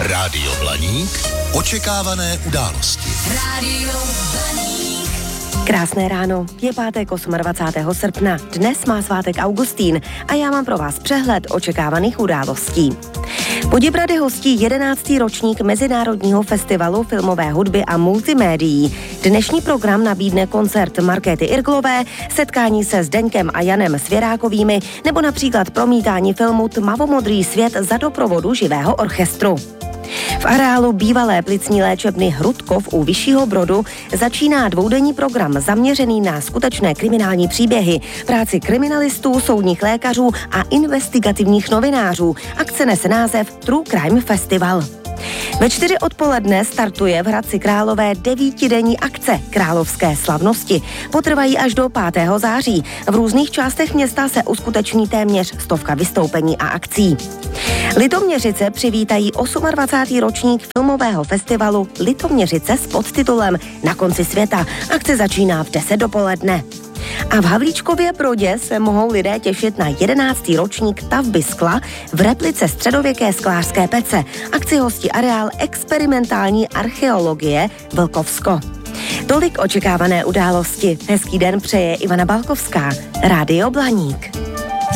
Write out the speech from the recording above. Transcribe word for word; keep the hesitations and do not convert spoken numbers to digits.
Rádio Blaník. Očekávané události. Rádio Blaník. Krásné ráno, je pátek dvacátého osmého srpna, dnes má svátek Augustín a já mám pro vás přehled očekávaných událostí. Poděbrady hostí jedenáctý ročník Mezinárodního festivalu filmové hudby a multimédií. Dnešní program nabídne koncert Markéty Irglové, setkání se Zdeňkem a Janem Svěrákovými nebo například promítání filmu Tmavomodrý svět za doprovodu živého orchestru. V areálu bývalé plicní léčebny Hrudkov u Vyššího Brodu začíná dvoudenní program zaměřený na skutečné kriminální příběhy, práci kriminalistů, soudních lékařů a investigativních novinářů. Akce nese název True Crime Festival. Ve čtyři odpoledne startuje v Hradci Králové devítidenní akce Královské slavnosti. Potrvají až do pátého září. V různých částech města se uskuteční téměř stovka vystoupení a akcí. Litoměřice přivítají dvacátý osmý ročník filmového festivalu Litoměřice s podtitulem Na konci světa. Akce začíná v deset dopoledne. A v Havlíčkově Brodě se mohou lidé těšit na jedenáctý ročník tavby skla v replice středověké sklářské pece. Akci hostí areál experimentální archeologie Vlkovsko. Tolik očekávané události. Hezký den přeje Ivana Balkovská. Rádio Blaník.